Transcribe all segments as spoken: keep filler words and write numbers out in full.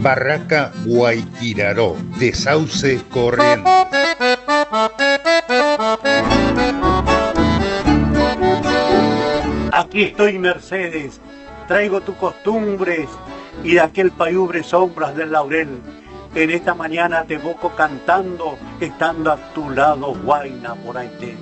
Barraca Guayquiraró, de Sauce Corriente. Aquí estoy, Mercedes, traigo tus costumbres y de aquel payubre sombras del laurel. En esta mañana te evoco cantando, estando a tu lado, Huayna Boraité.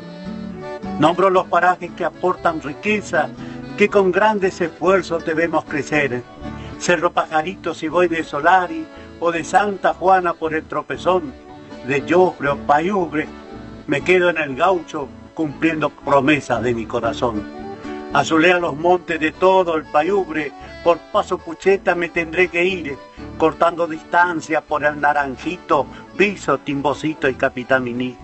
Nombro los parajes que aportan riqueza, que con grandes esfuerzos debemos crecer. Cerro Pajarito si voy de Solari, o de Santa Juana por el Tropezón, de Jofre o Payubre, me quedo en el gaucho cumpliendo promesas de mi corazón. Azulea los montes de todo el Payubre, por Paso Pucheta me tendré que ir, cortando distancia por el Naranjito, Piso, Timbocito y Capitán Miní.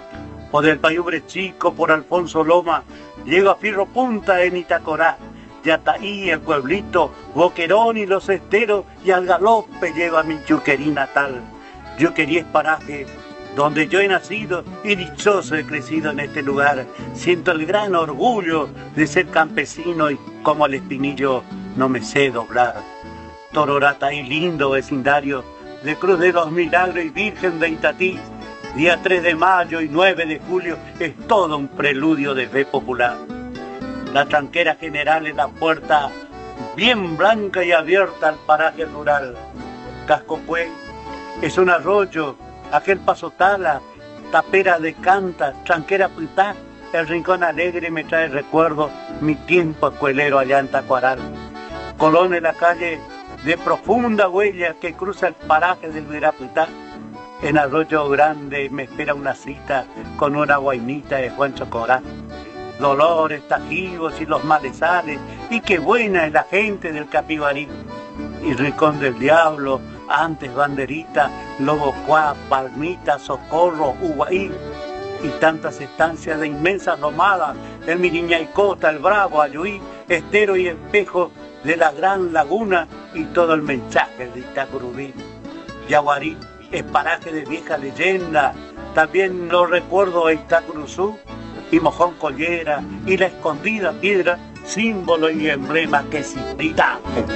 O del Payubre Chico por Alfonso Loma, llego a Fierro Punta en Itacorá, Yataí, el pueblito, Boquerón y los esteros, y al galope llego a mi Yuquerí natal. Yuquerí es paraje donde yo he nacido y dichoso he crecido en este lugar. Siento el gran orgullo de ser campesino y como el espinillo no me sé doblar. Tororataí, lindo vecindario de Cruz de los Milagros y Virgen de Itatí, día tres de mayo y nueve de julio es todo un preludio de fe popular. La tranquera general es la puerta bien blanca y abierta al paraje rural. Cascopué es un arroyo, aquel Paso Tala, Tapera de Canta, Tranquera Puitá, el Rincón Alegre me trae recuerdo mi tiempo escuelero allá en Tacuaral. Colón es la calle de profunda huella que cruza el paraje del Virapuitá. En Arroyo Grande me espera una cita con una guainita de Juan Chocorán. Dolores, Tajivos y los Malezales, y qué buena es la gente del Capibarí. Y Rincón del Diablo, antes Banderita, Lobo Cuá, Palmita, Socorro, Uguaí, y tantas estancias de inmensas nomadas, el Miriñaicota, el Bravo, Ayuí, Estero y Espejo de la Gran Laguna y todo el mensaje de Itacurubí. Yaguarí es paraje de vieja leyenda, también lo recuerdo a Itacuruzú, y Mojón Collera, y la Escondida Piedra, símbolo y emblema que cita.